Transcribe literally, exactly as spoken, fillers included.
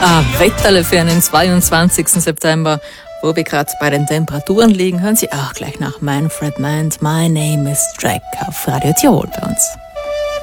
Ah, Wetterle für einen zweiundzwanzigsten September. Wo wir gerade bei den Temperaturen liegen, hören Sie auch gleich nach Manfred Mann. My Name is Jack auf Radio Tirol bei uns.